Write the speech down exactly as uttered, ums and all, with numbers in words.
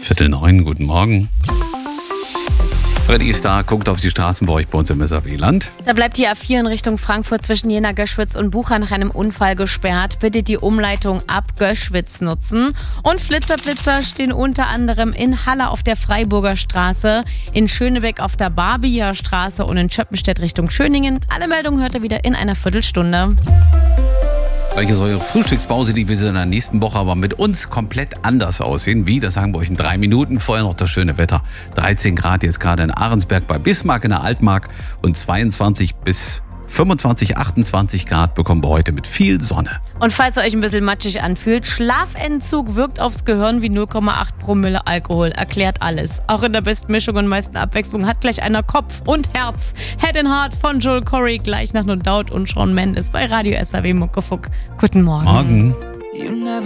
Viertel neun, guten Morgen. Freddy ist da, guckt auf die Straßen bei euch bei uns im S R W-Land. Da bleibt die A vier in Richtung Frankfurt zwischen Jena, Göschwitz und Bucha nach einem Unfall gesperrt. Bitte die Umleitung ab Göschwitz nutzen. Und Flitzerblitzer stehen unter anderem in Halle auf der Freiburger Straße, in Schönebeck auf der Barbier Straße und in Schöppenstedt Richtung Schöningen. Alle Meldungen hört ihr wieder in einer Viertelstunde. Gleich ist eure Frühstückspause, die wird in der nächsten Woche aber mit uns komplett anders aussehen. Wie, das sagen wir euch in drei Minuten. Vorher noch das schöne Wetter. dreizehn Grad jetzt gerade in Ahrensberg bei Bismarck in der Altmark und zweiundzwanzig bis fünfundzwanzig, achtundzwanzig Grad bekommen wir heute mit viel Sonne. Und falls ihr euch ein bisschen matschig anfühlt, Schlafentzug wirkt aufs Gehirn wie null Komma acht Promille Alkohol. Erklärt alles. Auch in der besten Mischung und meisten Abwechslung hat gleich einer Kopf und Herz. Head and Heart von Joel Corey gleich nach No Doubt und Shawn Mendes bei Radio S R W Muckefuck. Guten Morgen. Morgen.